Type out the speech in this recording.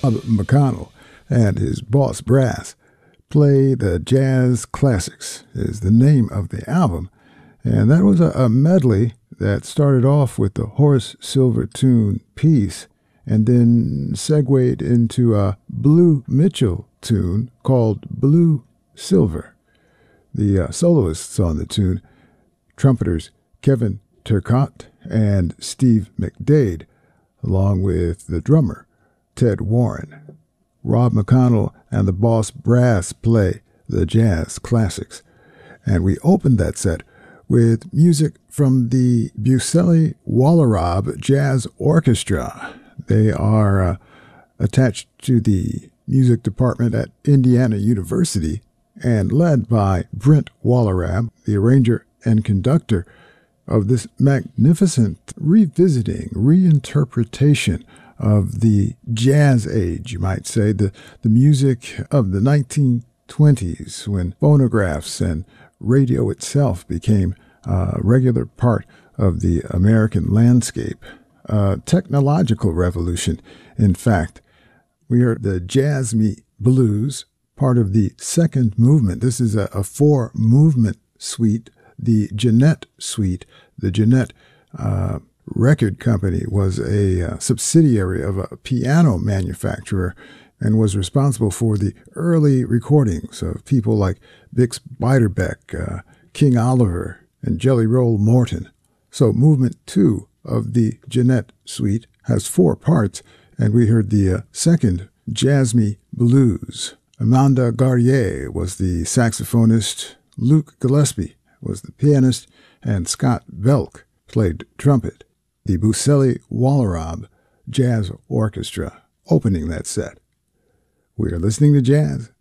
McConnell and his Boss Brass play the Jazz Classics is the name of the album. And that was a medley that started off with the Horace Silver tune Peace and then segued into a Blue Mitchell tune called Blue Silver. The soloists on the tune, trumpeters Kevin Turcotte and Steve McDade, along with the drummer Ted Warren. Rob McConnell and the Boss Brass play the Jazz Classics. And we opened that set with music from the Buceli-Wallerab Jazz Orchestra. They are attached to the music department at Indiana University and led by Brent Wallerab, the arranger and conductor of this magnificent revisiting, reinterpretation of the jazz age, you might say, the music of the 1920s when phonographs and radio itself became a regular part of the American landscape. A technological revolution, in fact. We heard the Jazz Me Blues, part of the second movement. This is a four-movement suite, the Jeanette Suite. The Jeanette record company was a subsidiary of a piano manufacturer and was responsible for the early recordings of people like Bix Beiderbecke, King Oliver, and Jelly Roll Morton. So movement 2 of the Jeanette Suite has 4 parts, and we heard the second, Jazz Me Blues. Amanda Garrier was the saxophonist, Luke Gillespie was the pianist, and Scott Belk played trumpet. The Buceli-Wallerab Jazz Orchestra opening that set. We are listening to jazz